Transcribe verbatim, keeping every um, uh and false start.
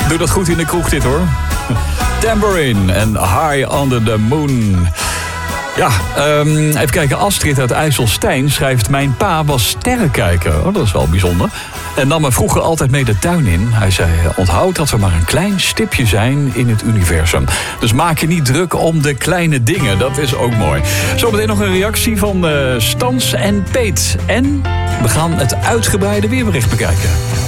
Doe dat goed in de kroeg dit hoor. Tambourine en High Under the Moon. Ja, um, even kijken. Astrid uit IJsselstein schrijft... Mijn pa was sterrenkijker. Oh, dat is wel bijzonder. En nam me vroeger altijd mee de tuin in. Hij zei, onthoud dat we maar een klein stipje zijn in het universum. Dus maak je niet druk om de kleine dingen. Dat is ook mooi. Zometeen nog een reactie van uh, Stans en Peet. En we gaan het uitgebreide weerbericht bekijken.